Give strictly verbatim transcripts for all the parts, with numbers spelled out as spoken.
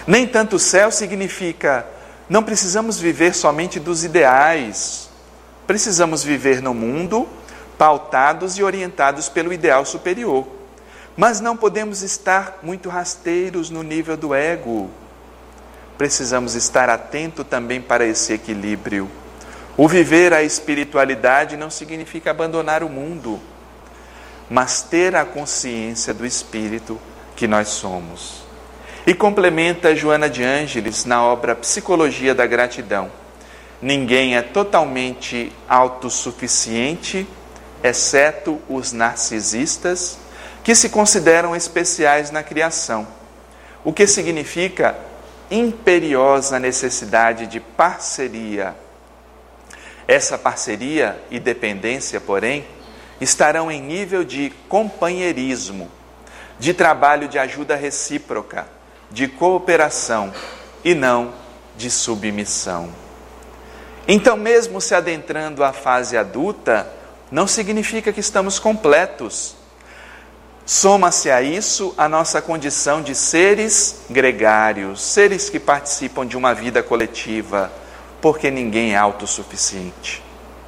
Nem tanto céu significa não precisamos viver somente dos ideais. Precisamos viver no mundo pautados e orientados pelo ideal superior. Mas não podemos estar muito rasteiros no nível do ego. Precisamos estar atento também para esse equilíbrio. O viver a espiritualidade não significa abandonar o mundo, mas ter a consciência do espírito que nós somos. E complementa Joana de Ângeles na obra Psicologia da Gratidão. Ninguém é totalmente autossuficiente, exceto os narcisistas, que se consideram especiais na criação, o que significa imperiosa necessidade de parceria. Essa parceria e dependência, porém, estarão em nível de companheirismo, de trabalho de ajuda recíproca, de cooperação e não de submissão. Então, mesmo se adentrando à fase adulta, não significa que estamos completos. Soma-se a isso a nossa condição de seres gregários, seres que participam de uma vida coletiva, porque ninguém é autossuficiente.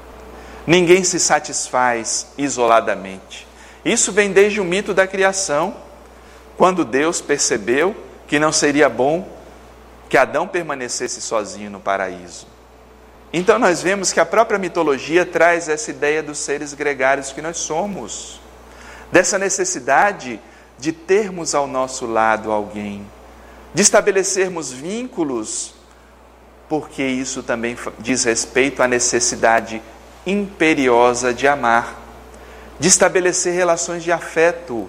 Ninguém se satisfaz isoladamente. Isso vem desde o mito da criação, quando Deus percebeu que não seria bom que Adão permanecesse sozinho no paraíso. Então nós vemos que a própria mitologia traz essa ideia dos seres gregários que nós somos, dessa necessidade de termos ao nosso lado alguém, de estabelecermos vínculos, porque isso também diz respeito à necessidade imperiosa de amar, de estabelecer relações de afeto.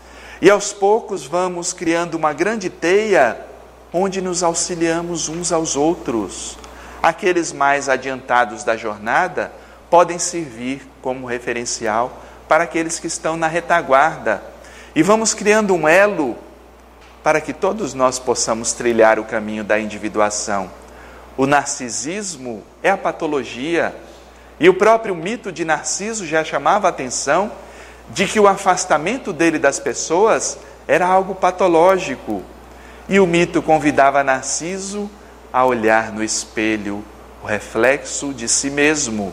E aos poucos vamos criando uma grande teia onde nos auxiliamos uns aos outros. Aqueles mais adiantados da jornada podem servir como referencial para aqueles que estão na retaguarda. E vamos criando um elo para que todos nós possamos trilhar o caminho da individuação. O narcisismo é a patologia, e o próprio mito de Narciso já chamava a atenção de que o afastamento dele das pessoas era algo patológico. E o mito convidava Narciso a olhar no espelho o reflexo de si mesmo.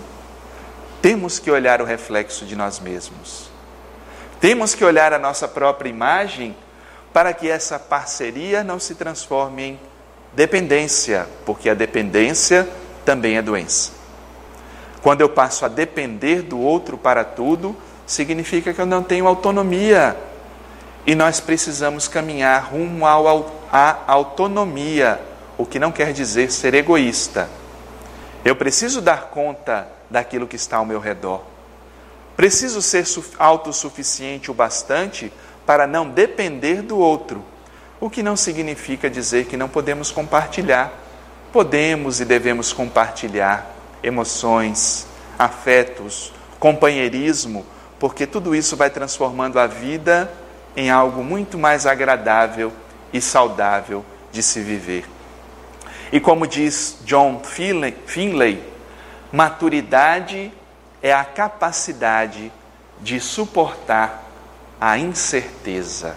Temos que olhar o reflexo de nós mesmos. Temos que olhar a nossa própria imagem para que essa parceria não se transforme em dependência, porque a dependência também é doença. Quando eu passo a depender do outro para tudo, significa que eu não tenho autonomia. E nós precisamos caminhar rumo à autonomia, o que não quer dizer ser egoísta. Eu preciso dar conta daquilo que está ao meu redor. Preciso ser autossuficiente o bastante para não depender do outro, o que não significa dizer que não podemos compartilhar. Podemos e devemos compartilhar emoções, afetos, companheirismo, porque tudo isso vai transformando a vida em algo muito mais agradável e saudável de se viver. E como diz John Finlay, maturidade é a capacidade de suportar a incerteza.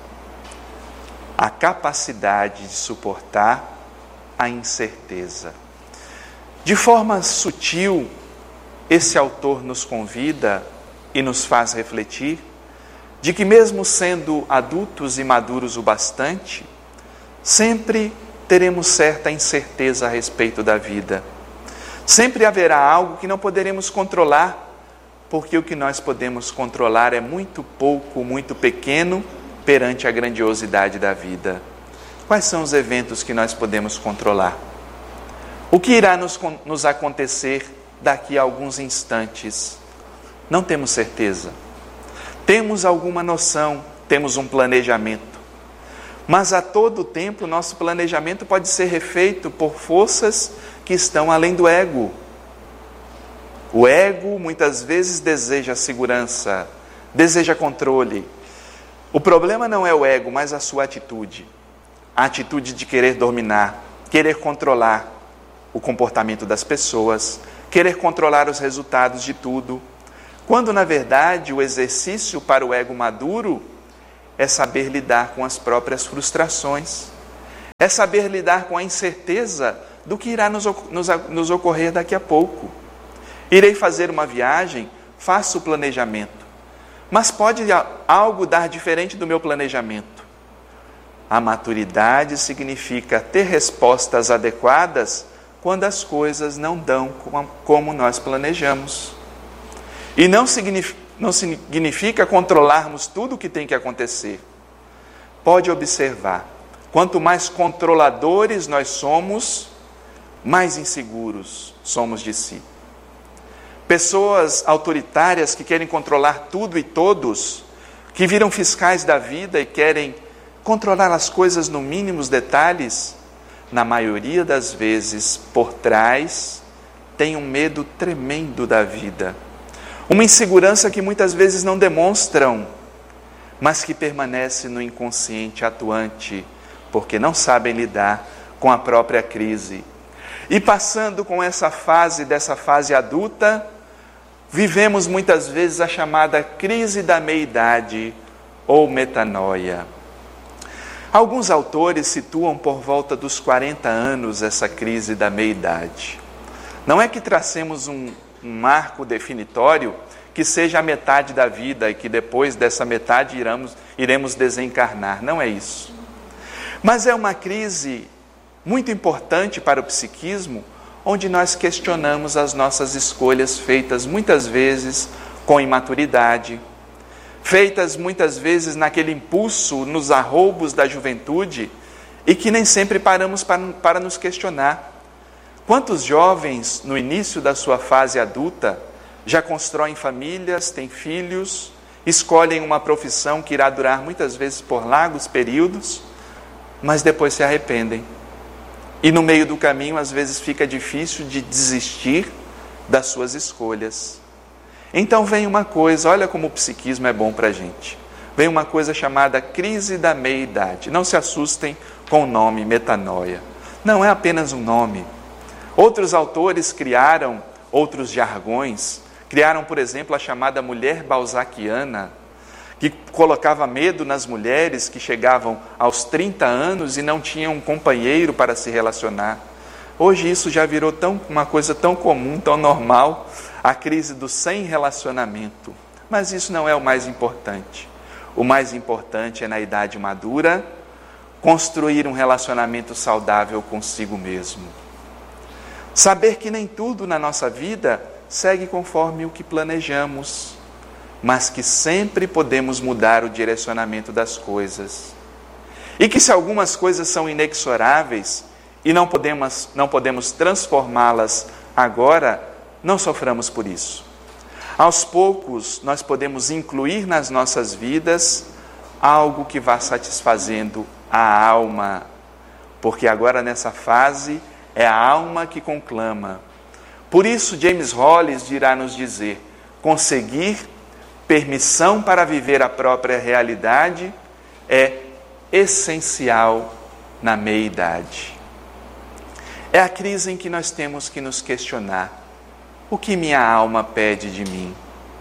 A capacidade de suportar a incerteza. De forma sutil, esse autor nos convida e nos faz refletir de que mesmo sendo adultos e maduros o bastante, sempre teremos certa incerteza a respeito da vida. Sempre haverá algo que não poderemos controlar, porque o que nós podemos controlar é muito pouco, muito pequeno perante a grandiosidade da vida. Quais são os eventos que nós podemos controlar? O que irá nos, nos acontecer daqui a alguns instantes? Não temos certeza. Temos alguma noção, temos um planejamento. Mas a todo tempo, nosso planejamento pode ser refeito por forças que estão além do ego. O ego muitas vezes deseja segurança, deseja controle. O problema não é o ego, mas a sua atitude. A atitude de querer dominar, querer controlar o comportamento das pessoas, querer controlar os resultados de tudo. Quando, na verdade, o exercício para o ego maduro é saber lidar com as próprias frustrações, É saber lidar com a incerteza do que irá nos, nos, nos ocorrer daqui a pouco. Irei fazer uma viagem, faço o planejamento. Mas pode algo dar diferente do meu planejamento. A maturidade significa ter respostas adequadas quando as coisas não dão como nós planejamos. E não significa, não significa controlarmos tudo o que tem que acontecer. Pode observar, quanto mais controladores nós somos, mais inseguros somos de si. Pessoas autoritárias que querem controlar tudo e todos, que viram fiscais da vida e querem controlar as coisas no mínimos detalhes, na maioria das vezes, por trás, tem um medo tremendo da vida. Uma insegurança que muitas vezes não demonstram, mas que permanece no inconsciente atuante, porque não sabem lidar com a própria crise. E passando com essa fase, dessa fase adulta, vivemos muitas vezes a chamada crise da meia-idade ou metanoia. Alguns autores situam por volta dos quarenta anos essa crise da meia-idade. Não é que tracemos um, um marco definitório que seja a metade da vida e que depois dessa metade iremos, iremos desencarnar. Não é isso. Mas é uma crise muito importante para o psiquismo, onde nós questionamos as nossas escolhas feitas muitas vezes com imaturidade, feitas muitas vezes naquele impulso, nos arroubos da juventude, e que nem sempre paramos para, para nos questionar. Quantos jovens, no início da sua fase adulta, já constroem famílias, têm filhos, escolhem uma profissão que irá durar muitas vezes por largos períodos, mas depois se arrependem. E no meio do caminho, às vezes, fica difícil de desistir das suas escolhas. Então vem uma coisa, olha como o psiquismo é bom para a gente. Vem uma coisa chamada crise da meia-idade. Não se assustem com o nome metanoia. Não é apenas um nome. Outros autores criaram outros jargões. Criaram, por exemplo, a chamada mulher balzaquiana, que colocava medo nas mulheres que chegavam aos trinta anos e não tinham um companheiro para se relacionar. Hoje isso já virou tão, uma coisa tão comum, tão normal, a crise do sem relacionamento. Mas isso não é o mais importante. O mais importante é, na idade madura, construir um relacionamento saudável consigo mesmo. Saber que nem tudo na nossa vida segue conforme o que planejamos, mas que sempre podemos mudar o direcionamento das coisas. E que se algumas coisas são inexoráveis e não podemos, não podemos transformá-las agora, não soframos por isso. Aos poucos, nós podemos incluir nas nossas vidas algo que vá satisfazendo a alma, porque agora nessa fase é a alma que conclama. Por isso, James Hollis irá nos dizer: conseguir permissão para viver a própria realidade é essencial na meia-idade. É a crise em que nós temos que nos questionar: o que minha alma pede de mim?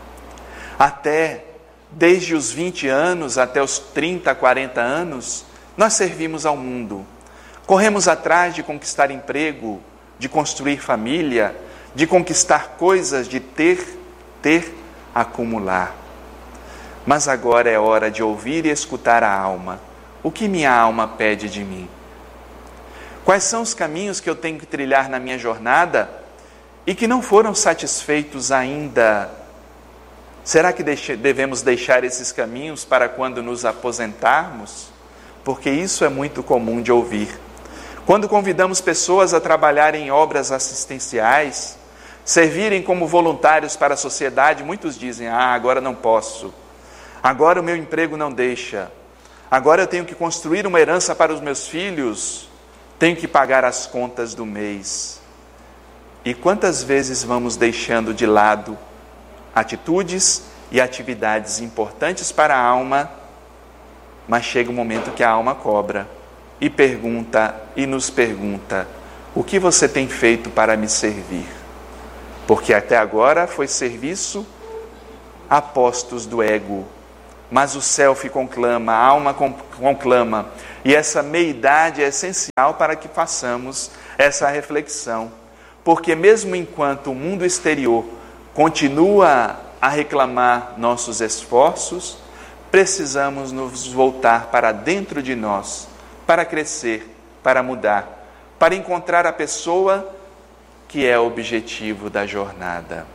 Até, desde os vinte anos até os trinta, quarenta anos, nós servimos ao mundo. Corremos atrás de conquistar emprego, de construir família, de conquistar coisas, de ter, ter, acumular. Mas agora é hora de ouvir e escutar a alma. O que minha alma pede de mim? Quais são os caminhos que eu tenho que trilhar na minha jornada e que não foram satisfeitos ainda? Será que deixe, devemos deixar esses caminhos para quando nos aposentarmos? Porque isso é muito comum de ouvir. Quando convidamos pessoas a trabalhar em obras assistenciais, servirem como voluntários para a sociedade, muitos dizem: ah, agora não posso, agora o meu emprego não deixa, agora eu tenho que construir uma herança para os meus filhos, tenho que pagar as contas do mês. E quantas vezes vamos deixando de lado atitudes e atividades importantes para a alma, mas chega um momento que a alma cobra e pergunta, e nos pergunta: o que você tem feito para me servir? Porque até agora foi serviço a postos do ego, mas o self conclama, a alma conclama: E essa meia-idade é essencial para que façamos essa reflexão. Porque mesmo enquanto o mundo exterior continua a reclamar nossos esforços, precisamos nos voltar para dentro de nós, para crescer, para mudar, para encontrar a pessoa que é o objetivo da jornada.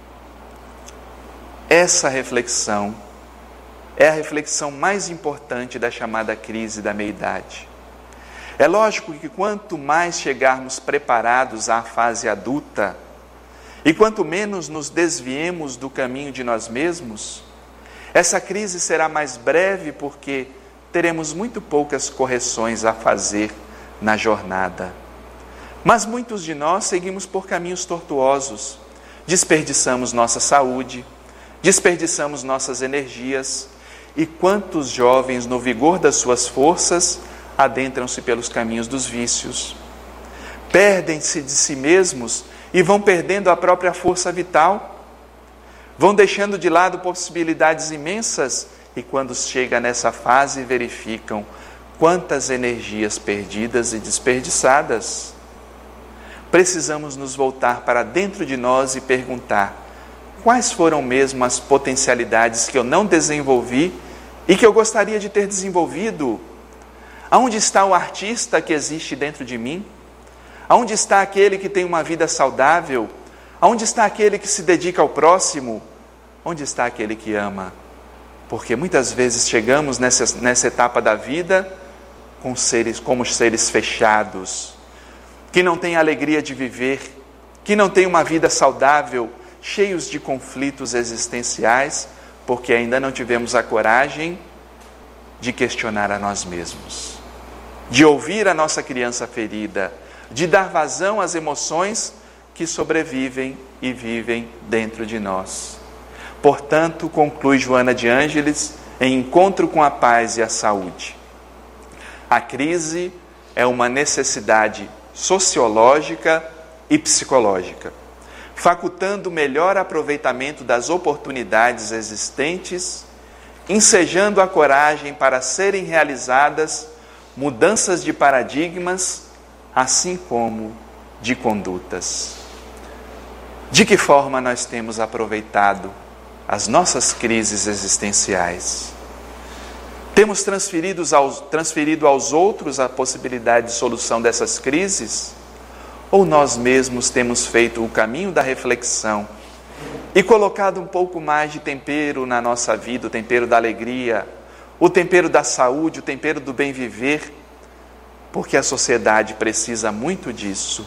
Essa reflexão é a reflexão mais importante da chamada crise da meia-idade. É lógico que quanto mais chegarmos preparados à fase adulta, e quanto menos nos desviemos do caminho de nós mesmos, essa crise será mais breve porque teremos muito poucas correções a fazer na jornada. Mas muitos de nós seguimos por caminhos tortuosos, desperdiçamos nossa saúde, desperdiçamos nossas energias, e quantos jovens, no vigor das suas forças, adentram-se pelos caminhos dos vícios, perdem-se de si mesmos e vão perdendo a própria força vital, vão deixando de lado possibilidades imensas, e quando chega nessa fase verificam quantas energias perdidas e desperdiçadas. Precisamos nos voltar para dentro de nós e perguntar: quais foram mesmo as potencialidades que eu não desenvolvi e que eu gostaria de ter desenvolvido? Aonde está o artista que existe dentro de mim? Aonde está aquele que tem uma vida saudável? Aonde está aquele que se dedica ao próximo? Onde está aquele que ama? Porque muitas vezes chegamos nessa, nessa etapa da vida com seres, como seres fechados, que não têm alegria de viver, que não têm uma vida saudável, cheios de conflitos existenciais, porque ainda não tivemos a coragem de questionar a nós mesmos, de ouvir a nossa criança ferida, de dar vazão às emoções que sobrevivem e vivem dentro de nós. Portanto, conclui Joana de Ângeles em Encontro com a Paz e a Saúde: a crise é uma necessidade sociológica e psicológica, facultando o melhor aproveitamento das oportunidades existentes, ensejando a coragem para serem realizadas mudanças de paradigmas, assim como de condutas. De que forma nós temos aproveitado as nossas crises existenciais? Temos transferido aos, transferido aos outros a possibilidade de solução dessas crises? Ou nós mesmos temos feito o caminho da reflexão e colocado um pouco mais de tempero na nossa vida, o tempero da alegria, o tempero da saúde, o tempero do bem viver, porque a sociedade precisa muito disso.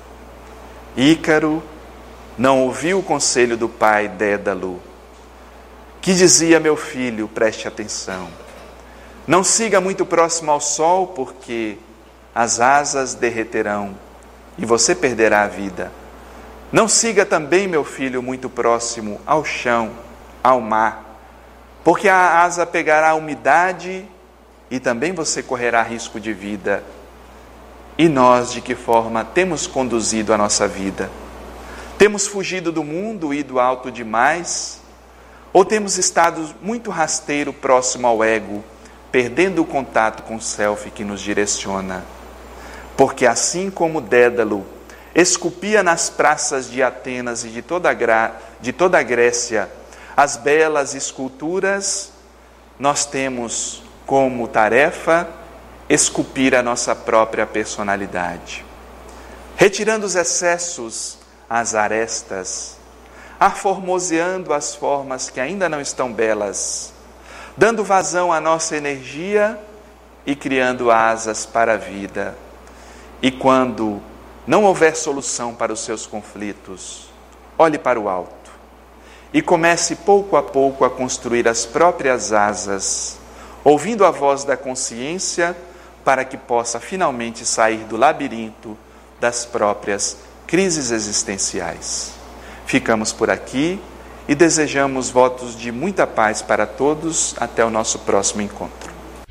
Ícaro não ouviu o conselho do pai Dédalo, que dizia: meu filho, preste atenção, não siga muito próximo ao sol, porque as asas derreterão e você perderá a vida. Não siga também, meu filho, muito próximo ao chão, ao mar, porque a asa pegará a umidade e também você correrá risco de vida. E nós, de que forma temos conduzido a nossa vida? Temos fugido do mundo, ido alto demais? Ou temos estado muito rasteiro próximo ao ego, perdendo o contato com o self que nos direciona? Porque assim como Dédalo esculpia nas praças de Atenas e de toda a, Gra... de toda a Grécia as belas esculturas, nós temos como tarefa esculpir a nossa própria personalidade, retirando os excessos, as arestas, aformoseando as formas que ainda não estão belas, dando vazão à nossa energia e criando asas para a vida. E quando não houver solução para os seus conflitos, olhe para o alto e comece pouco a pouco a construir as próprias asas, ouvindo a voz da consciência, para que possa finalmente sair do labirinto das próprias crises existenciais. Ficamos por aqui e desejamos votos de muita paz para todos. Até o nosso próximo encontro.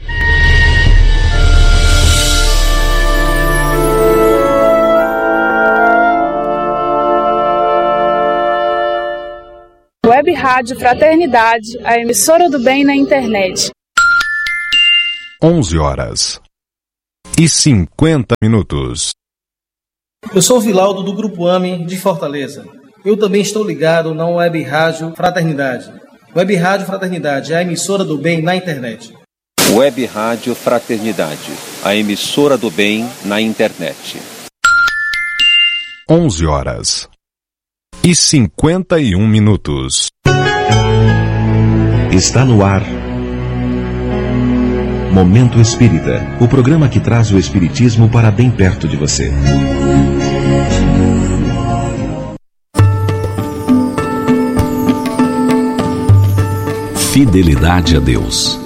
Web Rádio Fraternidade, a emissora do bem na internet. onze horas. e cinquenta minutos. Eu sou o Vilaldo do Grupo AME de Fortaleza. Eu também estou ligado na Web Rádio Fraternidade. Web Rádio Fraternidade é a emissora do bem na internet. Web Rádio Fraternidade, a emissora do bem na internet. onze horas e cinquenta e um minutos. Está no ar Momento Espírita, o programa que traz o espiritismo para bem perto de você. Fidelidade a Deus.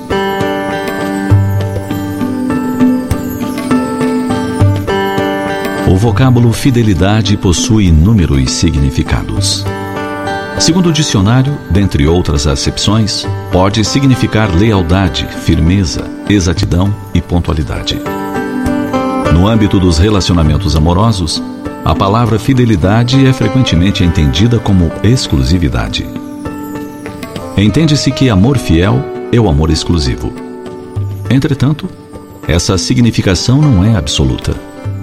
O vocábulo fidelidade possui inúmeros significados. Segundo o dicionário, dentre outras acepções, pode significar lealdade, firmeza, exatidão e pontualidade. No âmbito dos relacionamentos amorosos, a palavra fidelidade é frequentemente entendida como exclusividade. Entende-se que amor fiel é o amor exclusivo. Entretanto, essa significação não é absoluta.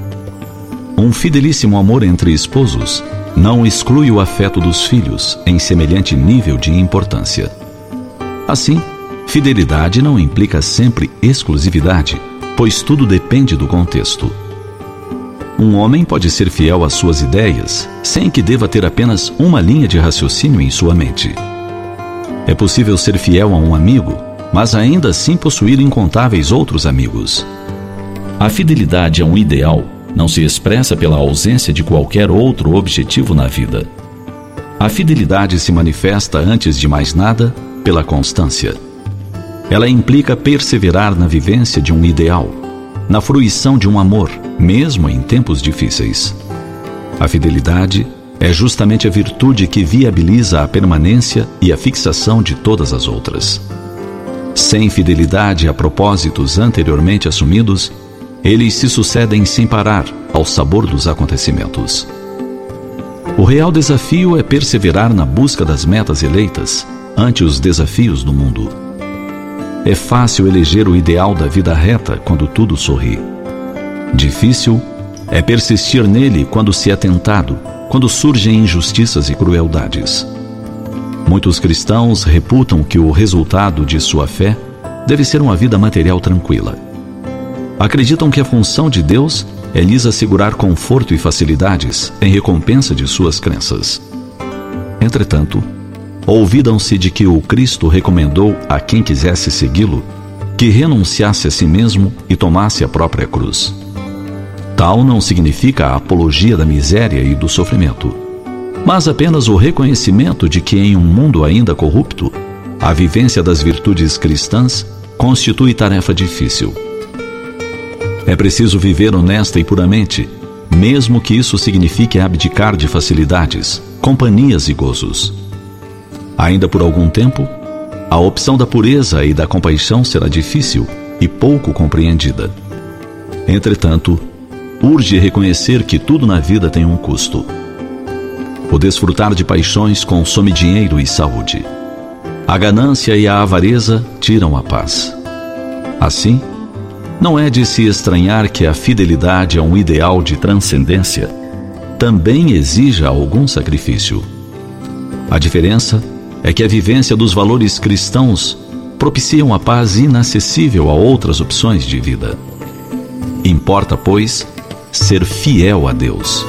Um fidelíssimo amor entre esposos não exclui o afeto dos filhos em semelhante nível de importância. Assim, fidelidade não implica sempre exclusividade, pois tudo depende do contexto. Um homem pode ser fiel às suas ideias, sem que deva ter apenas uma linha de raciocínio em sua mente. É possível ser fiel a um amigo, mas ainda assim possuir incontáveis outros amigos. A fidelidade a um ideal não se expressa pela ausência de qualquer outro objetivo na vida. A fidelidade se manifesta, antes de mais nada, pela constância. Ela implica perseverar na vivência de um ideal, na fruição de um amor, mesmo em tempos difíceis. A fidelidade é justamente a virtude que viabiliza a permanência e a fixação de todas as outras. Sem fidelidade a propósitos anteriormente assumidos, eles se sucedem sem parar ao sabor dos acontecimentos. O real desafio é perseverar na busca das metas eleitas ante os desafios do mundo. É fácil eleger o ideal da vida reta quando tudo sorri. Difícil é persistir nele quando se é tentado, quando surgem injustiças e crueldades. Muitos cristãos reputam que o resultado de sua fé deve ser uma vida material tranquila. Acreditam que a função de Deus é lhes assegurar conforto e facilidades em recompensa de suas crenças. Entretanto, olvidam-se de que o Cristo recomendou a quem quisesse segui-lo que renunciasse a si mesmo e tomasse a própria cruz. Tal não significa a apologia da miséria e do sofrimento, mas apenas o reconhecimento de que em um mundo ainda corrupto, a vivência das virtudes cristãs constitui tarefa difícil. É preciso viver honesta e puramente, mesmo que isso signifique abdicar de facilidades, companhias e gozos. Ainda por algum tempo, a opção da pureza e da compaixão será difícil e pouco compreendida. Entretanto, urge reconhecer que tudo na vida tem um custo. O desfrutar de paixões consome dinheiro e saúde. A ganância e a avareza tiram a paz. Assim, não é de se estranhar que a fidelidade a um ideal de transcendência também exija algum sacrifício. A diferença é que a vivência dos valores cristãos propicia uma paz inacessível a outras opções de vida. Importa, pois, ser fiel a Deus.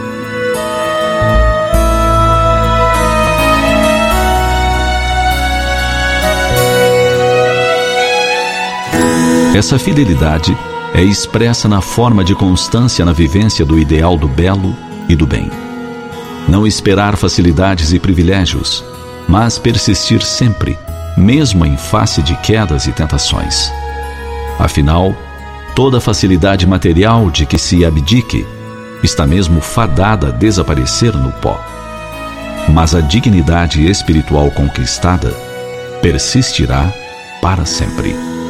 Essa fidelidade é expressa na forma de constância na vivência do ideal do belo e do bem. Não esperar facilidades e privilégios, mas persistir sempre, mesmo em face de quedas e tentações. Afinal, toda facilidade material de que se abdique está mesmo fadada a desaparecer no pó. Mas a dignidade espiritual conquistada persistirá para sempre.